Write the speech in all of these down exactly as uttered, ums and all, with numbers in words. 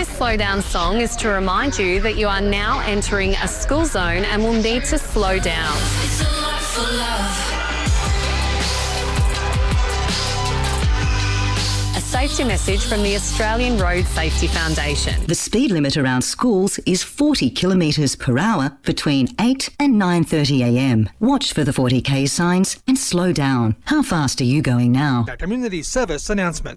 This slow down song is to remind you that you are now entering a school zone and will need to slow down. It's a lot for love. A safety message from the Australian Road Safety Foundation. The speed limit around schools is forty kilometres per hour between eight and nine thirty a m. Watch for the forty k signs and slow down. How fast are you going now? A community service announcement.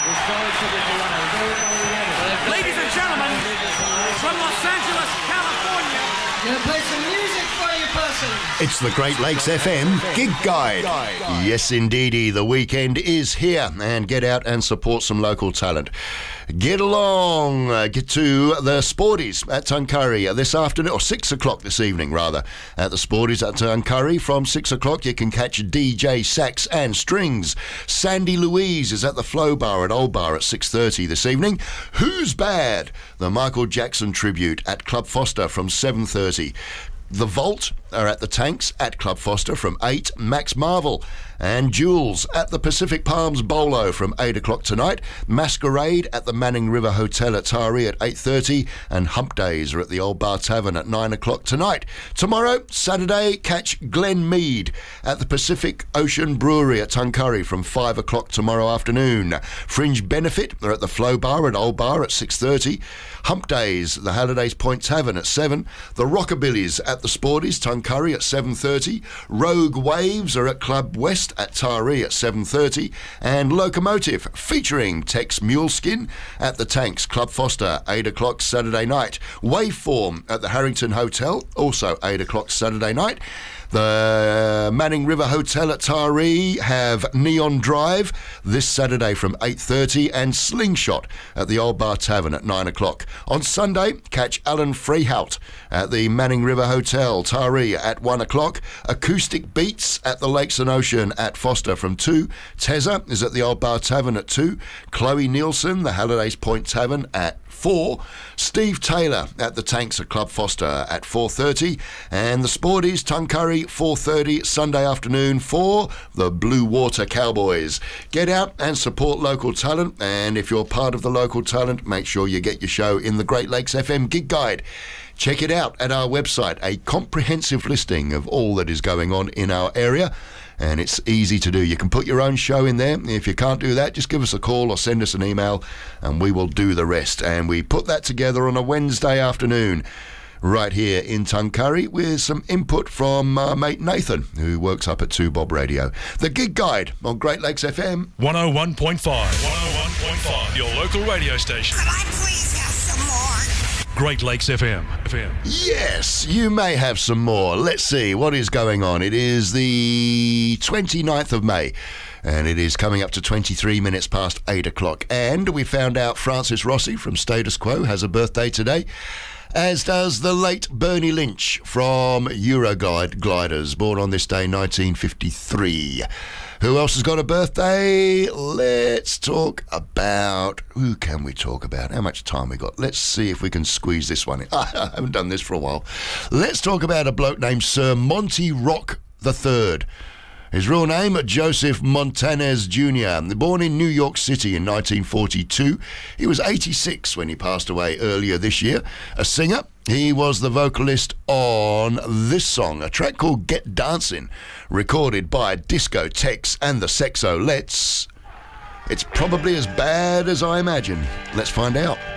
Ladies and gentlemen, from Los Angeles, California, gonna play some music for you, person. It's the Great Lakes F M Gig Guide. Yes, indeedy, the weekend is here, and get out and support some local talent. Get along, uh, get to the Sporties at Tuncurry this afternoon, or six o'clock this evening, rather, at the Sporties at Tuncurry. From six o'clock, you can catch D J Sax and Strings. Sandy Louise is at the Flow Bar at Old Bar at six thirty this evening. Who's Bad? The Michael Jackson tribute at Club Foster from seven thirty. The Vault are at the Tanks at Club Foster from eight. Max Marvel and Jules at the Pacific Palms Bolo from eight o'clock tonight. Masquerade at the Manning River Hotel at Taree at eight thirty. And Hump Days are at the Old Bar Tavern at nine o'clock tonight. Tomorrow, Saturday, catch Glen Mead at the Pacific Ocean Brewery at Tuncurry from five o'clock tomorrow afternoon. Fringe Benefit are at the Flow Bar at Old Bar at six thirty. Hump Days, the Hallidays Point Tavern at seven. The Rockabillys at the Sporties, Tuncurry at seven thirty. Rogue Waves are at Club West at Taree at seven thirty. And Locomotive, featuring Tex Muleskin at the Tanks, Club Foster, eight o'clock Saturday night. Waveform at the Harrington Hotel, also eight o'clock Saturday night. The Manning River Hotel at Taree have Neon Drive this Saturday from eight thirty, and Slingshot at the Old Bar Tavern at nine o'clock. On Sunday, catch Alan Freehout at the Manning River Hotel, Taree at one o'clock. Acoustic Beats at the Lakes and Ocean at Foster from two. Tezza is at the Old Bar Tavern at two. Chloe Nielsen, the Hallidays Point Tavern at four. Steve Taylor at the Tanks at Club Foster at four thirty. And the Sporties, Tuncurry, four thirty Sunday afternoon for the Blue Water Cowboys. Get out and support local talent, and if you're part of the local talent, make sure you get your show in the Great Lakes F M Gig Guide. Check it out at our website, a comprehensive listing of all that is going on in our area. And it's easy to do. You can put your own show in there. If you can't do that, just give us a call or send us an email and we will do the rest. And we put that together on a Wednesday afternoon right here in Tuncurry with some input from uh, mate Nathan, who works up at two Bob Radio. The Gig Guide on Great Lakes F M. one oh one point five. one oh one point five. Your local radio station. Could I please have some more? Great Lakes F M. F M. Yes, you may have some more. Let's see what is going on. It is the twenty-ninth of May. And it is coming up to twenty-three minutes past eight o'clock. And we found out Francis Rossi from Status Quo has a birthday today, as does the late Bernie Lynch from Euroglide Gliders, born on this day, nineteen fifty-three. Who else has got a birthday? Let's talk about... Who can we talk about? How much time we got? Let's see if we can squeeze this one in. I haven't done this for a while. Let's talk about a bloke named Sir Monty Rock the Third. His real name, Joseph Montanez Junior Born in New York City in nineteen forty-two. He was eighty-six when he passed away earlier this year. A singer, he was the vocalist on this song, a track called Get Dancing, recorded by Disco Tex and the Sexo Let's. It's probably as bad as I imagine. Let's find out.